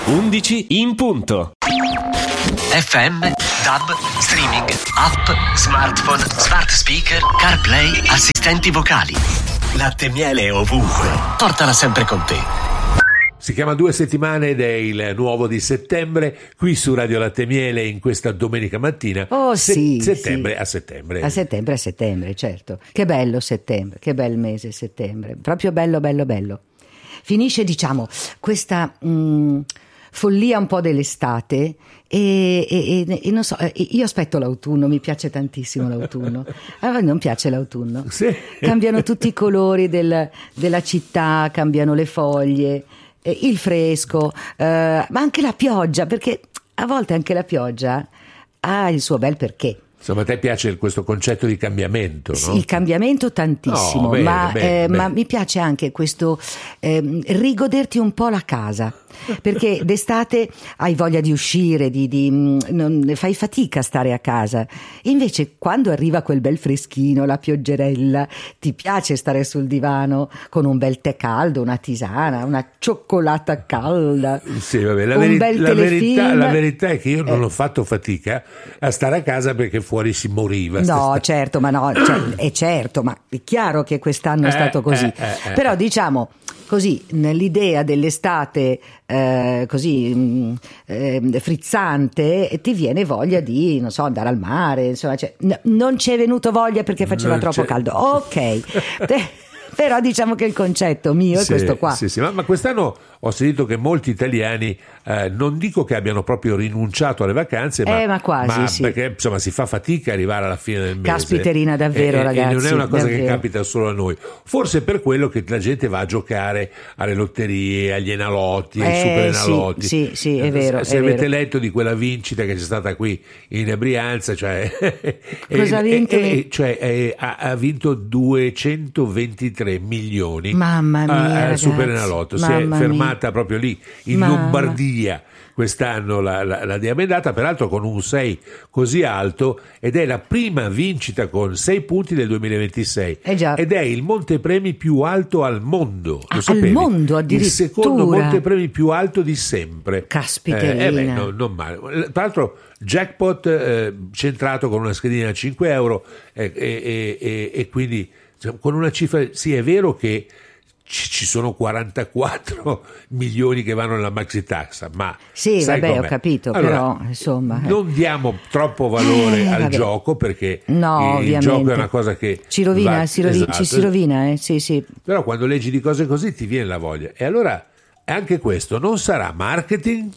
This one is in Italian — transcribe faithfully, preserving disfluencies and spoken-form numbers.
undici in punto. F M, D A B, streaming, app, smartphone, smart speaker, CarPlay, assistenti vocali. Latte e miele ovunque. Portala sempre con te. Si chiama Due settimane ed è il nuovo di settembre qui su Radio Latte e Miele in questa domenica mattina. Oh Se- sì, settembre sì. a settembre. A settembre, a settembre, certo. Che bello settembre, che bel mese settembre. Proprio bello, bello, bello. Finisce, diciamo, questa mh, follia un po' dell'estate e, e, e, e non so, io aspetto l'autunno, mi piace tantissimo l'autunno. A me non piace l'autunno. Sì. Cambiano tutti i colori del, della città, cambiano le foglie, eh, il fresco, eh, ma anche la pioggia, perché a volte anche la pioggia ha il suo bel perché. Insomma, a te piace questo concetto di cambiamento, no? Sì, il cambiamento tantissimo, No, bene, ma, bene, eh, bene. ma mi piace anche questo eh, rigoderti un po' la casa, perché d'estate hai voglia di uscire, di, di, mh, non, fai fatica a stare a casa. Invece quando arriva quel bel freschino, la pioggerella, ti piace stare sul divano con un bel tè caldo, una tisana, una cioccolata calda, Sì, vabbè, la, un veri- bel la telefilm. verità, la verità è che io non Eh. ho fatto fatica a stare a casa perché fuori si moriva. No, certo, ma no, cioè, è certo, ma è chiaro che quest'anno è Eh, stato così. eh, eh, eh. Però diciamo così, nell'idea dell'estate eh, così mh, eh, frizzante, ti viene voglia di, non so, andare al mare, insomma, cioè, n- non ci è venuto voglia perché faceva Non troppo c'è- caldo. Ok. Te- Però diciamo che il concetto mio è Sì, questo qua. sì, sì, ma, ma quest'anno ho sentito che molti italiani, eh, non dico che abbiano proprio rinunciato alle vacanze, ma, Eh, ma quasi, sì. perché insomma si fa fatica a arrivare alla fine del mese. Caspiterina, davvero, E- e- ragazzi, E non è una cosa che davvero. capita solo a noi. Forse per quello che la gente va a giocare alle lotterie, agli enalotti, ai Eh, super enalotti. sì, sì, sì, è vero, Se è avete vero. letto di quella vincita che c'è stata qui in Brianza, cioè, Cosa ha vinto? e- e- cioè, eh, ha, ha vinto duecentoventitré milioni. Mamma mia, al ragazzi, Super Enalotto. Si è mamma fermata proprio lì in Mamma. Lombardia quest'anno la, la, la diamandata, peraltro con un sei così alto, ed è la prima vincita con sei punti del duemilaventisei. Eh già. Ed è il montepremi più alto al mondo. Lo Ah, al sapevi? mondo Il addirittura? secondo montepremi più alto di sempre. Caspiterina. Eh, eh beh, no, non male. Tra l'altro jackpot eh, centrato con una schedina a cinque euro eh, e, e, e, e quindi cioè, con una cifra, sì, è vero che ci ci sono quarantaquattro milioni che vanno nella maxi tax, ma Sì, sai vabbè, com'è? ho capito, Allora, però, insomma, eh. non diamo troppo valore Eh, al vabbè. gioco, perché No, il, il ovviamente. gioco è una cosa che ci rovina, va- si rovi- esatto. ci si rovina, eh? Sì, sì. Però quando leggi di cose così ti viene la voglia, e allora anche questo non sarà marketing?